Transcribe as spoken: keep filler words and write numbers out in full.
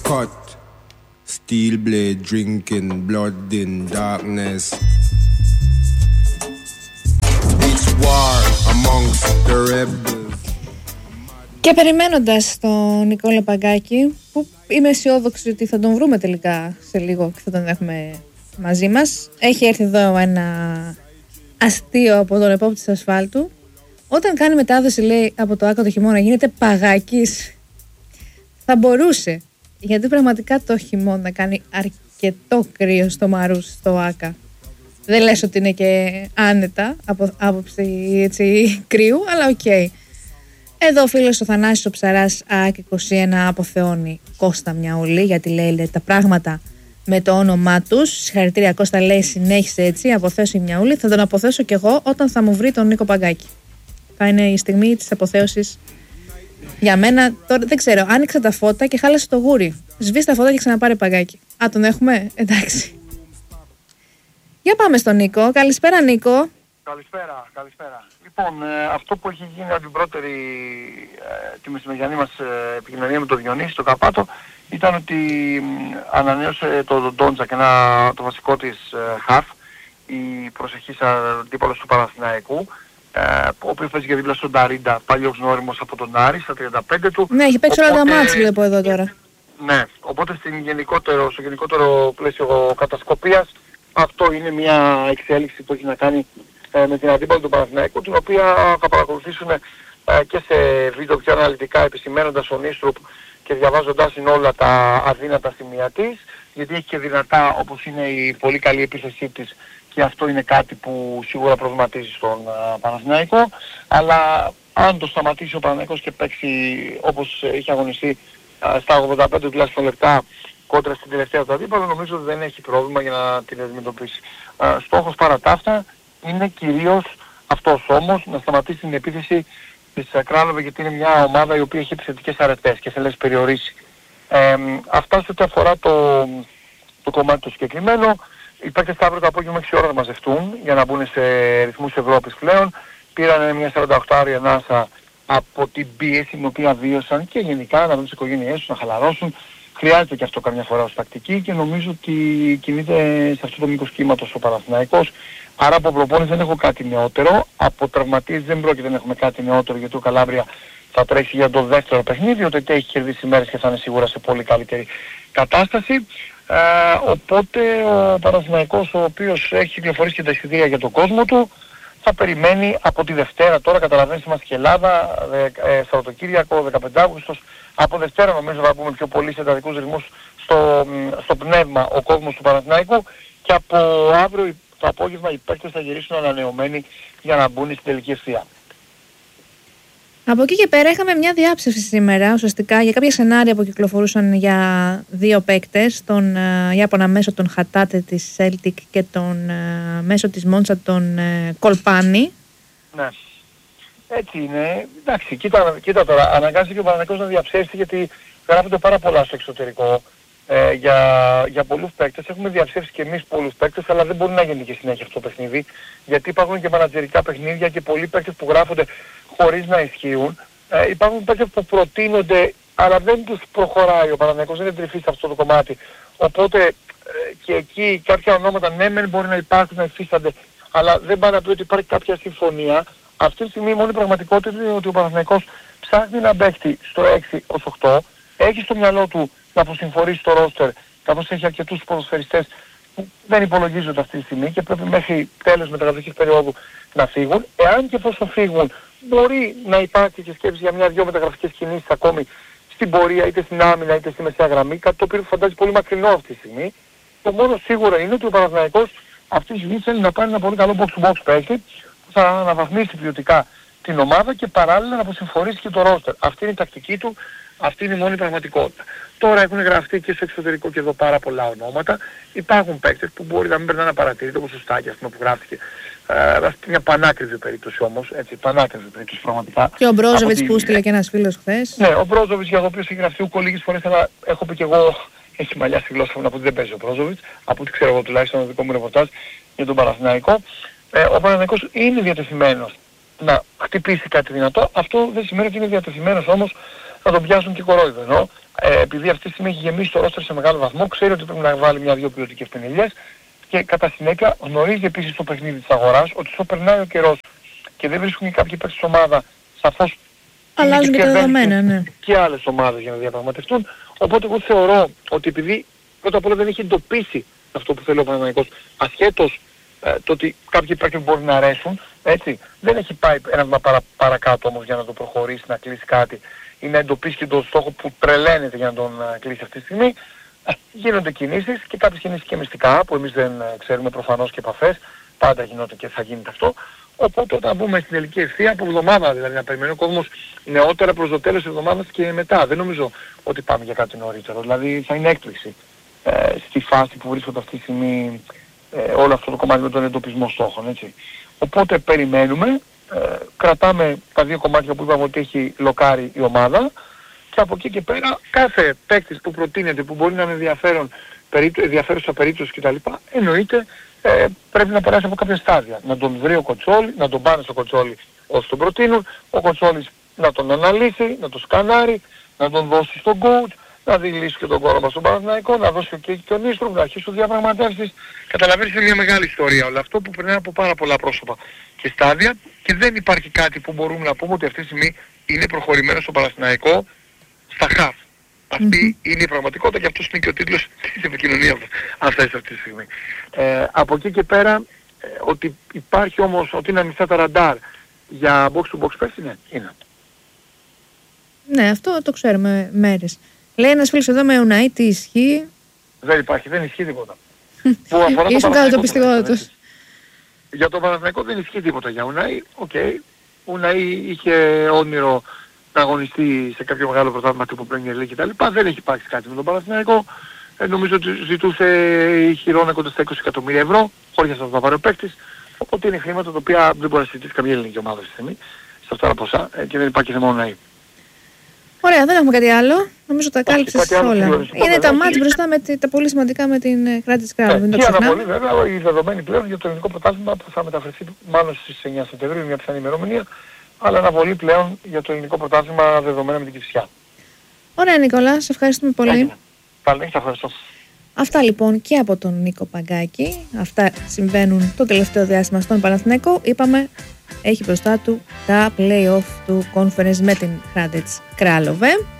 cut. Steel blade drinking blood in darkness. It's war amongst the rebels. Και περιμένοντας τον Νικόλα Παγκάκη, που είμαι αισιόδοξη ότι θα τον βρούμε τελικά σε λίγο και θα τον έχουμε μαζί μας, έχει έρθει εδώ ένα αστείο από τον επόπτη της ασφάλτου. Όταν κάνει μετάδοση, λέει, από το Άκα το χειμώνα, γίνεται Παγάκης. Θα μπορούσε, γιατί πραγματικά το χειμώνα κάνει αρκετό κρύο στο Μαρούς, στο Άκα. Δεν λες ότι είναι και άνετα από άποψη έτσι, κρύου, αλλά οκ. Okay. Εδώ ο φίλος ο Θανάσης ο Ψαράς ΑΚ είκοσι ένα αποθεώνει Κώστα Μιαούλη, γιατί λέει, λέει τα πράγματα με το όνομά τους. Συγχαρητήρια Κώστα, λέει, συνέχισε έτσι, αποθέωσε η Μιαούλη. Θα τον αποθέσω κι εγώ όταν θα μου βρει τον Νίκο Παγκάκη. Θα είναι η στιγμή της αποθέωσης για μένα. Τώρα δεν ξέρω, άνοιξα τα φώτα και χάλασε το γούρι. Σβήστε τα φώτα και ξαναπάρε Παγκάκη. Α, τον έχουμε, εντάξει. Για πάμε στον Νίκο. Καλησπέρα Νίκο. Καλησπέρα, καλησπέρα. Λοιπόν, ε, αυτό που έχει γίνει από την πρώτη ε, τη μεσημεριανή μας ε, επικοινωνία με τον Διονύση, τον Καπάτο, ήταν ότι ε, ανανέωσε το Ντόντζα και ένα, το βασικό της ε, χαφ, η προσεχής αντίπαλος του Παναθηναϊκού, ε, ο οποίος παίζει και δίπλα στον Νταρίντα, παλιός γνώριμος από τον Άρη, στα τριάντα πέντε του. Ναι, έχει παίξει όλα τα μάτς, βλέπω εδώ τώρα. Ναι, οπότε στην γενικότερο, στο γενικότερο πλαίσιο κατασκοπίας, αυτό είναι μια εξέλιξη που έχει να κάνει ε, με την αντίπαλη του Παναθηναϊκού, την οποία θα παρακολουθήσουν ε, και σε βίντεο πιο αναλυτικά, επισημαίνοντας ο Νίστρουπ και διαβάζοντας είναι όλα τα αδύνατα σημεία της, γιατί έχει και δυνατά, όπως είναι η πολύ καλή επίθεσή της, και αυτό είναι κάτι που σίγουρα προβληματίζει στον uh, Παναθηναϊκό, αλλά αν το σταματήσει ο Παναθηναϊκός και παίξει όπως είχε αγωνιστεί uh, στα ογδόντα πέντε τουλάχιστον λεπτά κόντρα στην τελευταία του αντίπαλο, νομίζω ότι δεν έχει πρόβλημα για να την αντιμετωπίσει. Uh, στόχος παρά τα αυτά είναι κυρίως αυτός όμως, να σταματήσει την επίθεση της Κράλοβε, γιατί είναι μια ομάδα η οποία έχει επιθετικές αρετές και θέλει να περιορίσει. Ε, αυτά σε ό,τι αφορά το, το κομμάτι το συγκεκριμένο. Οι παίκτες αύριο το απόγευμα έξι ώρα να μαζευτούν για να μπουν σε ρυθμούς Ευρώπης πλέον. Πήραν μια σαράντα οκτώ ώρια ανάσα από την πίεση την οποία βίωσαν και γενικά να δουν τις οικογένειές τους, να χαλαρώσουν. Χρειάζεται και αυτό καμιά φορά ως τακτική και νομίζω ότι κινείται σε αυτό το μήκος κύματος ο Παναθηναϊκός. Άρα από προπόνηση δεν έχω κάτι νεότερο. Από τραυματίες δεν πρόκειται να έχουμε κάτι νεότερο, γιατί ο Καλάβρια θα τρέξει για το δεύτερο παιχνίδι. Ο Τετέ έχει κερδίσει μέρες και θα είναι σίγουρα σε πολύ καλύτερη κατάσταση. Ε, οπότε ο Παναθηναϊκός, ο οποίος έχει κυκλοφορήσει και τα εισιτήρια για τον κόσμο του, θα περιμένει από τη Δευτέρα. Τώρα καταλαβαίνεις, είμαστε και Ελλάδα, ε, Σαββατοκύριακο, δεκαπέντε Αυγούστου. Από Δευτέρα νομίζω θα πούμε πιο πολύ σε εντατικούς ρυθμούς στο, στο πνεύμα ο κόσμος του Παναθηναϊκού, και από αύριο το απόγευμα οι παίκτες θα γυρίσουν ανανεωμένοι για να μπουν στην τελική ευθεία. Από εκεί και πέρα είχαμε μια διάψευση σήμερα ουσιαστικά για κάποια σενάρια που κυκλοφορούσαν για δύο παίκτες, τον Ιάπωνα μέσω τον Χατάτε της Celtic και τον μέσω της Μόντσα τον Κολπάνη. Ναι, έτσι είναι. Εντάξει, κοίτα, κοίτα τώρα, αναγκάζεται και ο Παναθηναϊκός να διαψεύσει, γιατί γράφονται πάρα πολλά στο εξωτερικό. Ε, για, για πολλούς παίκτες, έχουμε διαψεύσει και εμείς πολλούς παίκτες, αλλά δεν μπορεί να γίνει και συνέχεια αυτό το παιχνίδι, γιατί υπάρχουν και μανατζερικά παιχνίδια και πολλοί παίκτες που γράφονται χωρίς να ισχύουν. Ε, υπάρχουν παίκτες που προτείνονται, αλλά δεν τους προχωράει ο Παναθηναϊκός, δεν είναι τρυφής σε αυτό το κομμάτι. Οπότε ε, και εκεί κάποια ονόματα ναι μεν μπορεί να υπάρχουν, να υφίστανται, αλλά δεν πάει να πει ότι υπάρχει κάποια συμφωνία. Αυτή τη στιγμή η μόνη πραγματικότητα είναι ότι ο Παναθηναϊκός ψάχνει να παίχτη στο έξι ως οκτώ, έχει στο μυαλό του να αποσυμφορήσει το ρόστερ, καθώς έχει αρκετούς ποδοσφαιριστές που δεν υπολογίζονται αυτή τη στιγμή και πρέπει μέχρι τέλος μεταγραφικής περίοδου να φύγουν. Εάν και εφόσον φύγουν, μπορεί να υπάρχει και σκέψη για μια-δυο μεταγραφικές κινήσεις ακόμη στην πορεία, είτε στην άμυνα είτε στη μεσαία γραμμή, κάτι το οποίο φαντάζει πολύ μακρινό αυτή τη στιγμή. Το μόνο σίγουρο είναι ότι ο Παναθηναϊκός αυτή τη στιγμή θέλει να πάρει ένα πολύ καλό box-to-box παίκτη που θα αναβαθμίσει ποιοτικά την ομάδα και παράλληλα να αποσυμφορήσει και το ρόστερ. Αυτή είναι η τακτική του. Αυτή είναι η μόνη πραγματικότητα. Τώρα έχουν γραφτεί και στο εξωτερικό και εδώ πάρα πολλά ονόματα. Υπάρχουν παίκτες που μπορεί να μην περνάνε απαρατήρητο, όπως ο Στάκης, ας πούμε, που γράφτηκε. Ε, μια πανάκριβη περίπτωση όμως, έτσι, πανάκριβη περίπτωση πραγματικά. Και ο Μπρόζοβιτς που στείλε και ένας φίλος χθες. Ναι, ο Μπρόζοβιτς, για το οποίο έχει γραφτεί ούκο λίγες φορές, αλλά έχω πει και εγώ, έχει μαλλιά στη γλώσσα μου να πω ότι δεν παίζει ο Μπρόζοβιτς, από ό,τι ξέρω εγώ τουλάχιστον το δικό μου ρεπορτάζ για τον Παναθηναϊκό. Ε, ο Παναθηναϊκός είναι διατεθειμένος να χτυπήσει κάτι δυνατό. Αυτό δεν σημαίνει ότι είναι διατεθειμένος όμως να τον πιάσουν και κορόιδο, ενώ ε, επειδή αυτή τη στιγμή έχει γεμίσει το ρόστερ σε μεγάλο βαθμό, ξέρει ότι πρέπει να βάλει μια-δυο ποιοτικές πινελιές και κατά συνέπεια γνωρίζει επίσης το παιχνίδι της αγοράς, ότι όσο περνάει ο καιρός και δεν βρίσκουν κάποιοι παίκτες στην ομάδα, σαφώς αλλάζουν και τα δεδομένα, ναι. Και άλλες ομάδες για να διαπραγματευτούν. Οπότε εγώ θεωρώ ότι επειδή πρώτα απ' όλα δεν έχει εντοπίσει αυτό που θέλει ο Παναθηναϊκός, ασχέτως ε, το ότι κάποιοι παίκτες μπορεί να αρέσουν, έτσι, δεν έχει πάει ένα βήμα παρα, παρακάτω όμως για να το προχωρήσει, να κλείσει κάτι ή να εντοπίσει και τον στόχο που τρελαίνεται για να τον uh, κλείσει αυτή τη στιγμή. Ε, γίνονται κινήσεις και κάποιες κινήσεις και μυστικά που εμείς δεν uh, ξέρουμε προφανώς και επαφές, πάντα γινόταν και θα γίνεται αυτό. Οπότε όταν μπούμε στην τελική ευθεία από εβδομάδα, δηλαδή να περιμένει ο κόσμος νεότερα προς το τέλος της εβδομάδας και μετά. Δεν νομίζω ότι πάμε για κάτι νωρίτερο. Δηλαδή θα είναι έκπληξη ε, στη φάση που βρίσκονται αυτή τη στιγμή ε, όλο αυτό το κομμάτι με τον εντοπισμό στόχων. Έτσι. Οπότε περιμένουμε, ε, κρατάμε τα δύο κομμάτια που είπαμε ότι έχει λοκάρει η ομάδα και από εκεί και πέρα κάθε παίκτης που προτείνεται που μπορεί να είναι ενδιαφέρον, ενδιαφέρουσα περίπτωση κτλ. Εννοείται ε, πρέπει να περάσει από κάποια στάδια. Να τον βρει ο Κοτσόλη, να τον πάνε στο Κοτσόλη όσοι τον προτείνουν, ο Κοτσόλης να τον αναλύσει, να τον σκανάρει, να τον δώσει στον coach, να δει λύσει και τον κόρομα στον Παναθηναϊκό, να δώσει και τον Ίστρου, να αρχίσουν διαπραγματεύσεις. Καταλαβαίνεις, είναι μια μεγάλη ιστορία όλο αυτό που περνάει από πάρα πολλά πρόσωπα και στάδια και δεν υπάρχει κάτι που μπορούμε να πούμε ότι αυτή τη στιγμή είναι προχωρημένο στο Παναθηναϊκό στα χαφ. Αυτή mm-hmm. είναι η πραγματικότητα και αυτός είναι και ο τίτλος της επικοινωνίας αυτής αυτή τη στιγμή. Ε, από εκεί και πέρα, ε, ότι υπάρχει όμως, ότι είναι ανοιχτά τα ραντάρ για box to box παίξι, ναι, είναι. Ναι, αυτό το ξέρουμε μέρες. Λέει ένας φίλος εδώ με Ουναή, τι ισχύει? Δεν υπάρχει, δεν ισχύει τίποτα. Ήσουν κάτω το πιστικό τους. Για τον Παναθηναϊκό δεν ισχύει τίποτα για Ουναή, οκ. Okay. Ουναή είχε όνειρο να αγωνιστεί σε κάποιο μεγάλο πρωτάθλημα τύπου Premier League κτλ. Δεν έχει υπάρξει κάτι με τον Παναθηναϊκό. Ε, νομίζω ότι ζητούσε η χειρόνα κοντά στα είκοσι εκατομμύρια ευρώ, χωρίς να το πάρει ο παίκτης. Οπότε είναι χρήματα τα οποία δεν μπορεί να συζητήσει καμία ελληνική ομάδα στη στιγμή, σε αυτά τα ποσά, ε, και δεν υπάρχει θέμα Ουναή. Ωραία, δεν έχουμε κάτι άλλο. Νομίζω τα κάλυψες όλα. Είναι τα μάτς μπροστά με τα πολύ σημαντικά με την Κράτης Κράλου. Και αναβολή βέβαια, η δεδομένη πλέον για το ελληνικό πρωτάθλημα που θα μεταφερθεί μάλλον στις εννιά Σεπτεμβρίου, μια πιθανή ημερομηνία, αλλά αναβολή πλέον για το ελληνικό πρωτάθλημα δεδομένα με την Κηφισιά. Ωραία Νικόλα, σε ευχαριστούμε πολύ. Πάλι, σε ευχαριστώ. Αυτά λοιπόν και από τον Νίκο Παγκάκη. Αυτά συμβαίνουν το τελευταίο διάστημα στον Παναθηναϊκό. Είπαμε, έχει μπροστά του τα play-off του conference με την Κράτης Κράλοβε.